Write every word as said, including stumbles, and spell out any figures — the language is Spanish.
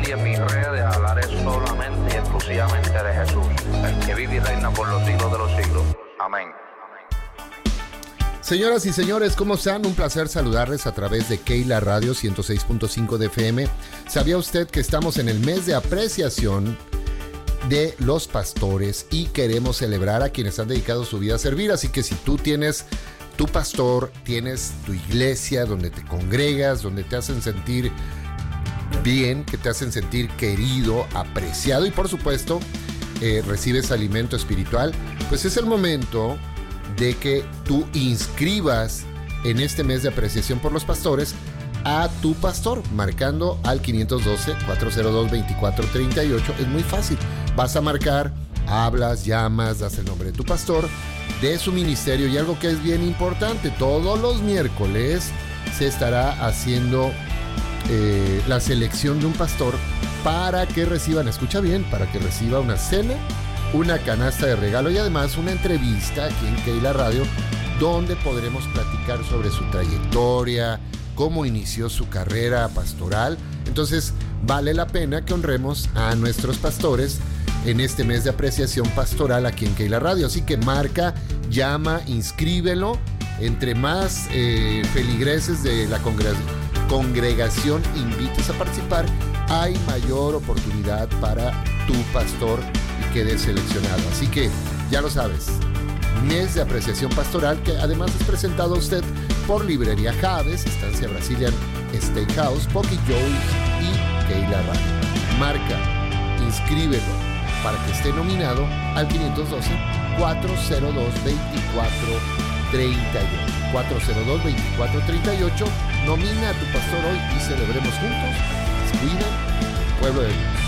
y en mis redes hablaré solamente y exclusivamente de Jesús, el que vive y reina por los siglos de los siglos. Amén. Señoras y señores, ¿cómo están? Un placer saludarles a través de Keila Radio ciento seis punto cinco de F M. ¿Sabía usted que estamos en el mes de apreciación de los pastores y queremos celebrar a quienes han dedicado su vida a servir? Así que si tú tienes tu pastor, tienes tu iglesia donde te congregas, donde te hacen sentir bien, que te hacen sentir querido, apreciado y por supuesto eh, recibes alimento espiritual, pues es el momento de que tú inscribas en este mes de apreciación por los pastores a tu pastor, marcando al quinientos doce, cuatrocientos dos, veinticuatro treinta y ocho. Es muy fácil, vas a marcar, hablas, llamas, das el nombre de tu pastor, de su ministerio, y algo que es bien importante, todos los miércoles se estará haciendo eh, la selección de un pastor para que reciban, escucha bien, para que reciba una cena, una canasta de regalo y además una entrevista aquí en Keila Radio, donde podremos platicar sobre su trayectoria, cómo inició su carrera pastoral. Entonces vale la pena que honremos a nuestros pastores en este mes de apreciación pastoral aquí en Keila Radio. Así que marca, llama, inscríbelo. Entre más eh, feligreses de la congreg- congregación invites a participar, hay mayor oportunidad para tu pastor y quede seleccionado. Así que ya lo sabes, mes de apreciación pastoral, que además es presentado a usted por Librería Javes, Estancia Brazilian Steakhouse, Pocky Joe's y Keila Radio. Marca, inscríbelo para que esté nominado al quinientos doce, cuatrocientos dos, veinticuatro treinta y ocho. cuatrocientos dos, veinticuatro treinta y ocho. Nomina a tu pastor hoy y celebremos juntos. Cuida, pueblo de Dios.